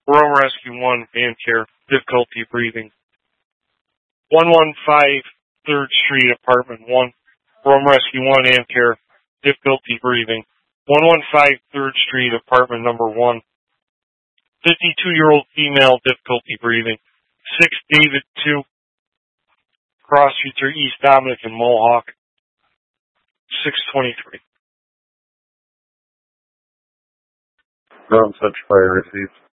Rome Rescue 1, van care, difficulty breathing. 115 3rd Street, apartment 1. Rome Rescue 1, van care, difficulty breathing. 115 3rd Street, apartment number 1. 52-year-old female, difficulty breathing. 6 David 2, Cross Streets are East Dominic and Mohawk. 623. Rome Central Fire received.